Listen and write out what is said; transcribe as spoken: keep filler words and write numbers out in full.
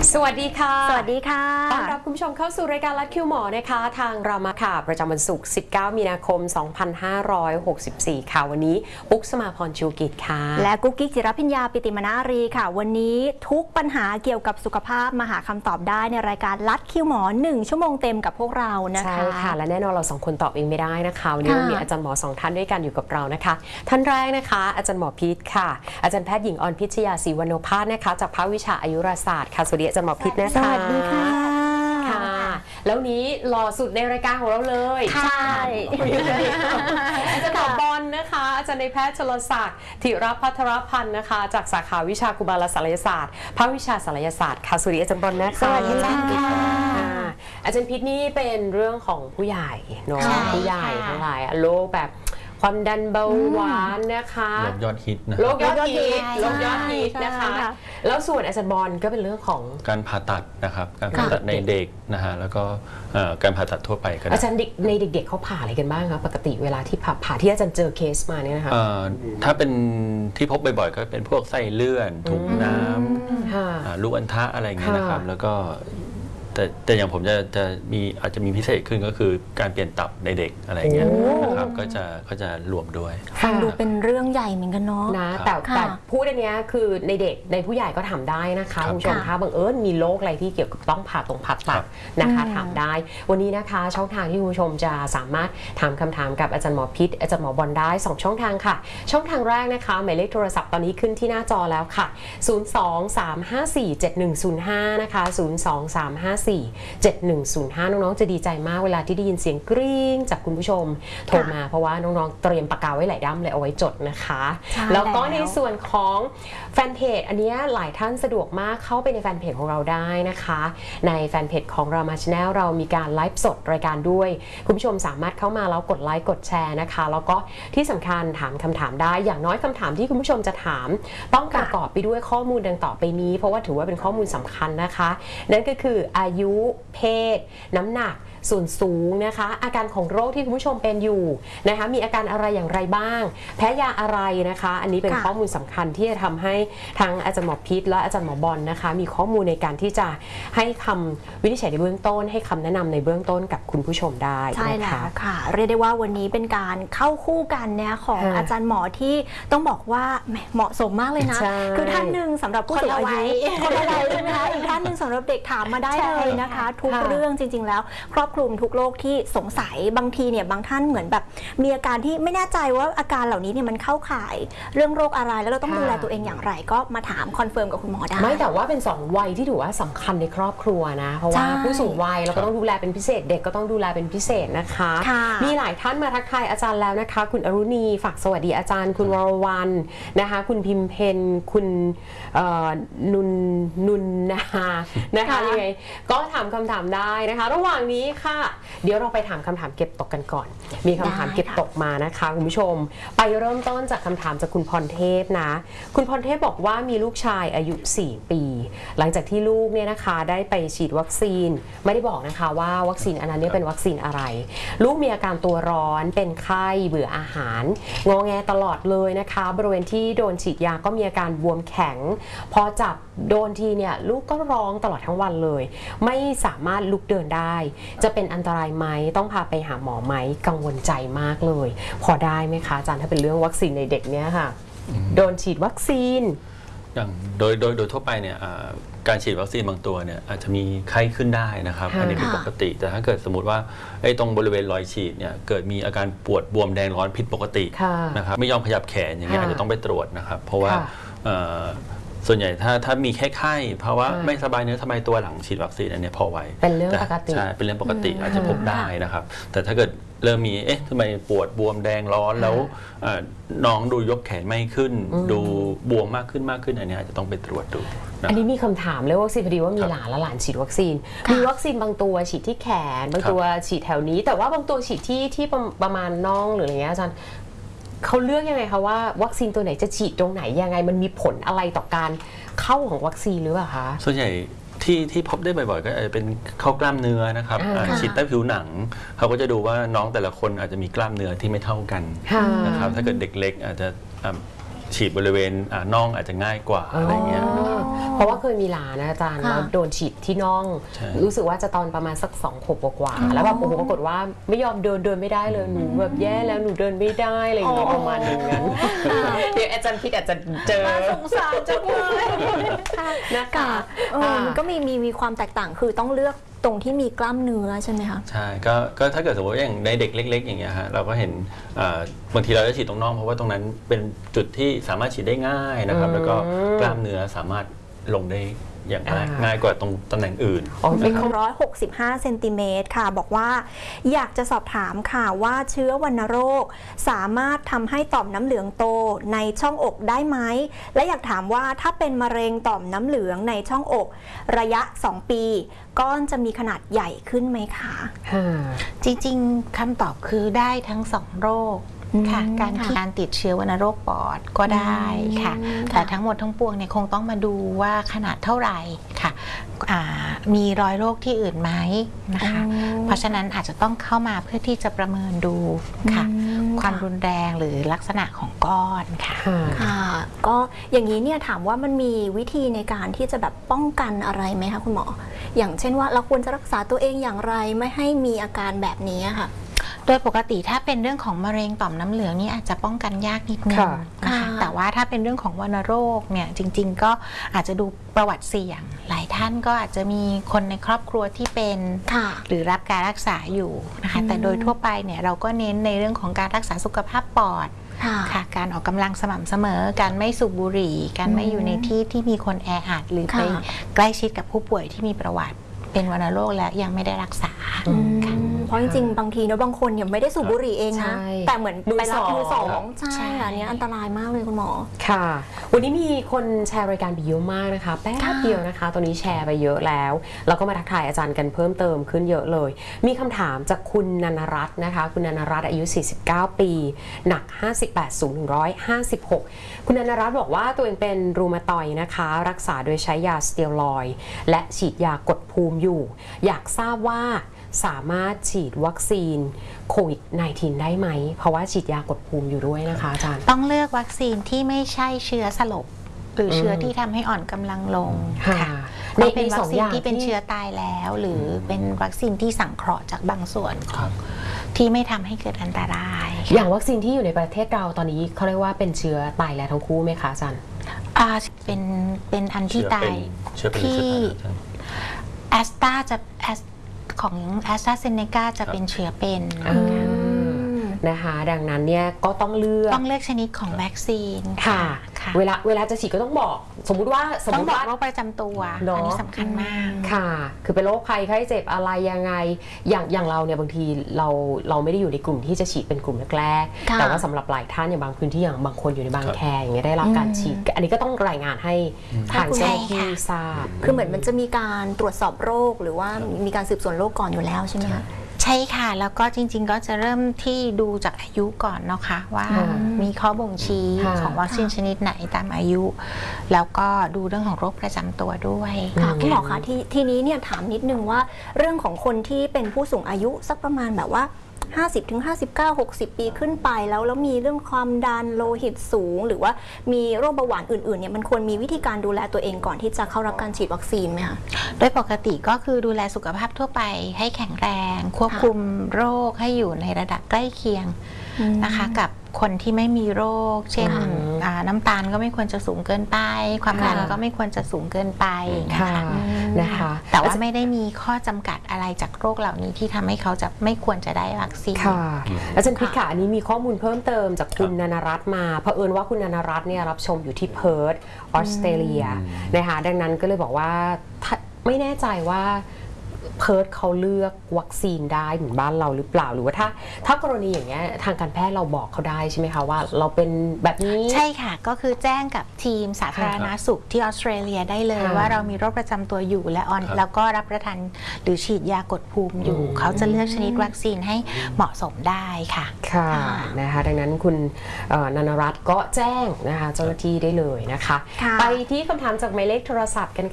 สวัสดีค่ะสวัสดีค่ะต้อนรับคุณผู้ชมเข้าสู่รายการลัดคิวหมอนะคะทางรามาค่ะประจำวันศุกร์สิบเก้ามีนาคมสองพันห้าร้อยหกสิบสี่ค่ะวันนี้ปุ๊กสมาพรชูกิจค่ะและกุ๊กกิ๊กจิรพิญญาปิติมนารีค่ะวันนี้ทุกปัญหาเกี่ยวกับสุขภาพมาหาคำตอบได้ในรายการลัดคิวหมอหนึ่งชั่วโมงเต็มกับพวกเรานะคะใช่ค่ะและแน่นอนเราสองคนตอบเองไม่ได้นะคะวันนี้มีอาจารย์หมอสองท่านด้วยกันอยู่กับเรานะคะท่านแรกนะคะอาจารย์หมอพิษค่ะอาจารย์แพทย์หญิงอรพิชยาศรีวรรณภาสนะคะจากภาควิชาอายุรศาสตร์ค่ะสวัสดีอาจารย์หมอพิษนะคะสวัสดีค่ะค่ะแล้วนี้หล่อสุดในรายการของเราเลยใช่อาจารย์หมอบอลนะคะอาจารย์ในแพทย์ชลศักดิ์ธิรพัทรพันธ์นะคะจากสาขาวิชากุมารศัลยศาสตร์ภาควิชาศัลยศาสตร์ค่ะสวัสดีอาจารย์บอลนะคะสวัสดีค่ะอาจารย์พิษนี่เป็นเรื่องของผู้ใหญ่เนาะผู้ใหญ่ทั้งหลายโรคแบบความดันเบาหวานนะคะโรคยอดฮิตนะโรคยอดฮิตโรคยอดฮิตนะคะแล้วส่วนอาจารย์บอลก็เป็นเรื่องของการผ่าตัดนะครับการผ่าตัดในเด็กนะฮะแล้วก็การผ่าตัดทั่วไปก็ได้อาจารย์ในเด็กๆเขาผ่าอะไรกันบ้างครับปกติเวลาที่ผ่าผ่าที่อาจารย์เจอเคสมาเนี่ยนะคะถ้าเป็นที่พบบ่อยๆก็เป็นพวกไส้เลื่อนถุงน้ำลูกอัณฑะอะไรอย่างเงี้ยนะครับแล้วก็แต่แต่อย่างผมจะจะมีอาจจะมีพิเศษขึ้นก็คือการเปลี่ยนตับในเด็กอะไรเงี้ยนะครับก็จะก็จะรวมด้วยฟังดูเป็นเรื่องใหญ่เหมือนกันเนาะนะแต่แต่พูดอันนี้คือในเด็กในผู้ใหญ่ก็ทำได้นะคะคุณผู้ชมคะบังเอิญมีโรคอะไรที่เกี่ยวกับต้องผ่าตรงผ่าตัดนะคะถามได้วันนี้นะคะช่องทางที่คุณผู้ชมจะสามารถถามคำถามกับอาจารย์หมอพิษอาจารย์หมอบอลได้สองช่องทางค่ะช่องทางแรกนะคะหมายเลขโทรศัพท์ตอนนี้ขึ้นที่หน้าจอแล้วค่ะศูนย์ สอง สาม ห้า สี่ เจ็ด หนึ่ง ศูนย์ ห้านะคะศูนย์ สอง สาม ห้า สี่เจ็ดหนึ่งศูนย์ห้าน้องๆจะดีใจมากเวลาที่ได้ยินเสียงกริ๊งจากคุณผู้ชมโทรมาเพราะว่าน้องๆเตรียมปากกาไว้หลายด้ามเลยเอาไว้จดนะคะแล้วก็ในส่วนของแฟนเพจอันนี้หลายท่านสะดวกมากเข้าไปในแฟนเพจของเราได้นะคะในแฟนเพจของเรามาชาแนลเรามีการไลฟ์สดรายการด้วยคุณผู้ชมสามารถเข้ามาแล้วกดไลค์กดแชร์นะคะแล้วก็ที่สำคัญถามคำถามได้อย่างน้อยคำถามที่คุณผู้ชมจะถามต้องประกอบไปด้วยข้อมูลดังต่อไปนี้เพราะว่าถือว่าเป็นข้อมูลสำคัญนะคะนั่นก็คืออายุเพศน้ำหนักส่วนสูงนะคะอาการของโรคที่คุณผู้ชมเป็นอยู่นะคะมีอาการอะไรอย่างไรบ้างแพ้ยาอะไรนะคะอันนี้เป็นข้อมูลสำคัญที่จะทำให้ทั้งอาจารย์หมอพิษและอาจารย์หมอบอลนะคะมีข้อมูลในการที่จะให้คำวินิจฉัยในเบื้องต้นให้คำแนะนำในเบื้องต้นกับคุณผู้ชมได้ใช่แล้วค่ะเรียกได้ว่าวันนี้เป็นการเข้าคู่กันเนี่ยของอาจารย์หมอที่ต้องบอกว่าเหมาะสมมากเลยนะคือท่านหนึ่งสำหรับผู้สูงอายุคนละวัยใช่ไหมคะอีกท่านหนึ่งสำหรับเด็กถามมาได้เลยนะคะทุกเรื่องจริงๆแล้วครอบคลุมทุกโรคที่สงสัยบางทีเนี่ยบางท่านเหมือนแบบมีอาการที่ไม่แน่ใจว่าอาการเหล่านี้เนี่ยมันเข้าข่ายเรื่องโรคอะไรแล้วเราต้องดูแลตัวเองอย่างไรก็มาถามคอนเฟิร์มกับคุณหมอได้ไม่แต่ว่าเป็นสองวัยที่ถือว่าสำคัญในครอบครัวนะเพราะว่าผู้สูงวัยเราก็ต้องดูแลเป็นพิเศษเด็กก็ต้องดูแลเป็นพิเศษนะคะมีหลายท่านมาทักทายอาจารย์แล้วนะคะคุณอรุณีฝากสวัสดีอาจารย์คุณวรวรรณนะคะคุณพิมเพนคุณนุนนุนนานะคะยังไงก็ถามคำถามได้นะคะระหว่างนี้ค่ะเดี๋ยวเราไปถามคำถามเก็บตกกันก่อนมีคำถามเก็บตกมานะคะคุณผู้ชมไปเริ่มต้นจากคำถามจากคุณพรเทพนะคุณพรเทพบอกว่ามีลูกชายอายุสี่ปีหลังจากที่ลูกเนี่ยนะคะได้ไปฉีดวัคซีนไม่ได้บอกนะคะว่าวัคซีนอันนั้นเนี่ยเป็นวัคซีนอะไรลูกมีอาการตัวร้อนเป็นไข้เบื่ออาหารงอแงตลอดเลยนะคะบริเวณที่โดนฉีดยาก็มีอาการบวมแข็งพอจับโดนทีเนี่ยลูกก็ร้องตลอดทั้งวันเลยไม่สามารถลุกเดินได้จะเป็นอันตรายไหมต้องพาไปหาหมอไหมกังวลใจมากเลยพอได้ไหมคะอาจารย์ถ้าเป็นเรื่องวัคซีนในเด็กเนี่ยค่ะโดนฉีดวัคซีนอย่างโดยโดยโดยทั่วไปเนี่ยการฉีดวัคซีนบางตัวเนี่ยอาจจะมีไข้ขึ้นได้นะครับอันนี้เป็นปกติแต่ถ้าเกิดสมมติว่าไอ้ตรงบริเวณรอยฉีดเนี่ยเกิดมีอาการปวดบวมแดงร้อนผิดปกตินะครับไม่ยอมขยับแขนอย่างเงี้ยอาจจะต้องไปตรวจนะครับเพราะว่าส่วนใหญ่ถ้าถ้ามีแค่ไข้ภาวะไม่สบายเนื้อสบายตัวหลังฉีดวัคซีนอันนี้พอไหวเป็นเรื่องปกติใช่เป็นเรื่องปกติอาจจะพบได้นะครับแต่ถ้าเกิดเริ่มมีเอ๊ะทำไมปวดบวมแดงร้อนแล้วน้องดูยกแขนไม่ขึ้นดูบวมมากขึ้นมากขึ้นอันนี้อาจจะต้องไปตรวจดูอันนี้มีคำถามเลยวัคซีนพอดีว่ามีหลานและหลานฉีดวัคซีนมีวัคซีนบางตัวฉีดที่แขนบางตัวฉีดแถวนี้แต่ว่าบางตัวฉีดที่ที่ประมาณน่องหรืออะไรเงี้ยอาจารย์เขาเลือกยังไงคะว่าวัคซีนตัวไหนจะฉีดตรงไหนยังไงมันมีผลอะไรต่อการเข้าของวัคซีนหรือเปล่าคะส่วนใหญ่ที่ที่พบได้บ่อยๆก็อาจจะเป็นเข้ากล้ามเนื้อนะครับฉีดใต้ผิวหนังเขาก็จะดูว่าน้องแต่ละคนอาจจะมีกล้ามเนื้อที่ไม่เท่ากันนะครับถ้าเกิดเด็กเล็กอาจจะ ฉีดบริเวณน่องอาจจะง่ายกว่าอะไรเงี้ยนะครับเพราะว่าเคยมีหลานนะอาจารย์แล้วโดนฉีดที่น่องรู้สึกว่าจะตอนประมาณสักสองขวบกว่าแล้วแบบโอ้โหปรากฏว่าไม่ยอมเดินเดินไม่ได้เลยหนูแบบแย่แล้วหนูเดินไม่ได้อะไรอย่างเงี้ยประมาณอย่างนั้นเดี๋ยวอาจารย์คิดอาจจะเจอสงสารจังเลยนะคะมันก็มีมีมีความแตกต่างคือต้องเลือกตรงที่มีกล้ามเนื้อใช่ไหมคะใช่ก็ก็ถ้าเกิดสมมติอย่างในเด็กเล็กๆอย่างเงี้ยฮะเราก็เห็นบางทีเราจะฉีดตรงน่องเพราะว่าตรงนั้นเป็นจุดที่สามารถฉีดได้ง่ายนะครับแล้วก็กล้ามเนื้อสามารถลงได้อย่างง่ายกว่าตรงตำแหน่งอื่นเป็นหนึ่งร้อยหกสิบห้าเซนติเมตรค่ะบอกว่าอยากจะสอบถามค่ะว่าเชื้อวัณโรคสามารถทำให้ต่อมน้ำเหลืองโตในช่องอกได้ไหมและอยากถามว่าถ้าเป็นมะเร็งต่อมน้ำเหลืองในช่องอกระยะสองปีก้อนจะมีขนาดใหญ่ขึ้นไหมคะจริงๆคำตอบคือได้ทั้งสองโรคค่ะการการติดเชื้อวัณโรคปอดก็ได้ค่ะแต่ทั้งหมดทั้งปวงเนี่ยคงต้องมาดูว่าขนาดเท่าไหร่ค่ะมีรอยโรคที่อื่นไหมนะคะเพราะฉะนั้นอาจจะต้องเข้ามาเพื่อที่จะประเมินดูค่ะความรุนแรงหรือลักษณะของก้อนค่ะค่ะก็อย่างนี้เนี่ยถามว่ามันมีวิธีในการที่จะแบบป้องกันอะไรไหมคะคุณหมออย่างเช่นว่าเราควรจะรักษาตัวเองอย่างไรไม่ให้มีอาการแบบนี้ค่ะโดยปกติถ้าเป็นเรื่องของมะเร็งต่อมน้ำเหลืองนี่อาจจะป้องกันยากนิดนึงนะคะแต่ว่าถ้าเป็นเรื่องของวัณโรคเนี่ยจริงๆก็อาจจะดูประวัติเสี่ยงหลายท่านก็อาจจะมีคนในครอบครัวที่เป็นหรือรับการรักษาอยู่นะคะแต่โดยทั่วไปเนี่ยเราก็เน้นในเรื่องของการรักษาสุขภาพปอดค่ะการออกกำลังสม่ำเสมอการไม่สูบบุหรี่การไม่อยู่ในที่ที่มีคนแออัดหรือไปใกล้ชิดกับผู้ป่วยที่มีประวัติเป็นวัณโรคและยังไม่ได้รักษาเพราะจริงๆบางทีนะบางคนยังไม่ได้สูบบุหรี่เองนะแต่เหมือนไปรับมือสองใช่อันนี้อันตรายมากเลยคุณหมอค่ะวันนี้มีคนแชร์รายการไปเยอะมากนะคะแป๊บเดียวนะคะตอนนี้แชร์ไปเยอะแล้วแล้วก็มาทักทายอาจารย์กันเพิ่มเติมขึ้นเยอะเลยมีคำถามจากคุณนันรัตน์นะคะคุณนันรัตน์อายุสี่สิบเก้าปีหนักห้าสิบแปดสูงหนึ่งร้อยห้าสิบหกคุณนันรัตน์บอกว่าตัวเองเป็นรูมาตอยด์นะคะรักษาโดยใช้ยาสเตียรอยด์และฉีดยากดภูมิอยู่อยากทราบว่าสามารถฉีดวัคซีนโควิด สิบเก้า ได้ไหมเพราะว่าฉีดยากดภูมิอยู่ด้วยนะคะอาจารย์ต้องเลือกวัคซีนที่ไม่ใช่เชื้อสลบหรือเชื้อที่ทำให้อ่อนกำลังลงค่ะในเป็นวัคซีนที่เป็นเชื้อตายแล้วหรือเป็นวัคซีนที่สังเคราะห์จากบางส่วนที่ไม่ทำให้เกิดอันตรายอย่างวัคซีนที่อยู่ในประเทศเราตอนนี้เขาเรียกว่าเป็นเชื้อตายแล้วทั้งคู่ไหมคะอาจารย์เป็นเป็นอันที่ตายที่แอสตราจะของแอสตราเซเนกาจะเป็นเชื้อเป็นนะคะดังนั้นเนี่ยก็ต้องเลือกต้องเลือกชนิดของวัคซีนค่ะเวลาเวลาจะฉีดก็ต้องบอกสมมุติว่าสมมติว่าโรคประจำตัวอันนี้สำคัญมากค่ะคือเป็นโรคภัยไข้เจ็บอะไรยังไงอย่างอย่างเราเนี่ยบางทีเราเราไม่ได้อยู่ในกลุ่มที่จะฉีดเป็นกลุ่มแรกๆแต่ว่าสำหรับหลายท่านอย่างบางพื้นที่อย่างบางคนอยู่ในบางแคอย่างเงี้ยได้รับการฉีดอันนี้ก็ต้องรายงานให้ทางเจ้าหน้าที่ทราบคือเหมือนมันจะมีการตรวจสอบโรคหรือว่ามีการสืบสวนโรคก่อนอยู่แล้วใช่ไหมคะใช่ค่ะแล้วก็จริงๆก็จะเริ่มที่ดูจากอายุก่อนนะคะว่ามีข้อบ่งชี้ของวัคซีนชนิดไหนตามอายุแล้วก็ดูเรื่องของโรคประจำตัวด้วยค่ะคุณหมอคะที่ทีนี้เนี่ยถามนิดนึงว่าเรื่องของคนที่เป็นผู้สูงอายุสักประมาณแบบว่าห้าสิบถึงห้าสิบเก้า หกสิบ ปีขึ้นไปแล้วแล้วมีเรื่องความดันโลหิตสูงหรือว่ามีโรคเบาหวานอื่นๆเนี่ยมันควรมีวิธีการดูแลตัวเองก่อนที่จะเข้ารับการฉีดวัคซีนไหมคะโดยปกติก็คือดูแลสุขภาพทั่วไปให้แข็งแรงควบคุมโรคให้อยู่ในระดับใกล้เคียงนะคะกับคนที่ไม่มีโรคเช่นน้ำตาลก็ไม่ควรจะสูงเกินไปความดันก็ไม่ควรจะสูงเกินไปนะคะนะคะแต่ว่าไม่ได้มีข้อจำกัดอะไรจากโรคเหล่านี้ที่ทำให้เขาจะไม่ควรจะได้วัคซีนค่ะอาจารย์พิษค่ะอันนี้มีข้อมูลเพิ่มเติมจากคุณนันรัตน์มาเผอิญว่าคุณนันรัตน์เนี่ยรับชมอยู่ที่เพิร์ธออสเตรเลียนะคะดังนั้นก็เลยบอกว่าไม่แน่ใจว่าเพิร์ธเขาเลือกวัคซีนได้เหมือนบ้านเราหรือเปล่าหรือว่าถ้าถ้ากรณีอย่างเงี้ยทางการแพทย์เราบอกเขาได้ใช่ไหมคะว่าเราเป็นแบบนี้ใช่ค่ะก็คือแจ้งกับทีมสาธารณสุขที่ออสเตรเลียได้เลยว่าเรามีโรคประจำตัวอยู่และออนแล้วก็รับประทานหรือฉีดยากดภูมิอยู่เขาจะเลือกชนิดวัคซีนให้เหมาะสมได้ค่ะค่ะนะคะดังนั้นคุณนันรัตน์ก็แจ้งนะคะเจ้าหน้าที่ได้เลยนะคะไปที่คำถามจากหมายเลขโทรศัพท์กัน